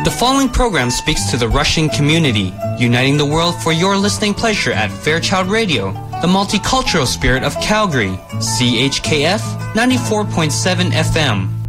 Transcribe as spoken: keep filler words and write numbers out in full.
The following program speaks to the Russian community, uniting the world for your listening pleasure at Fairchild Radio, the multicultural spirit of Calgary, C H K F ninety-four point seven F M.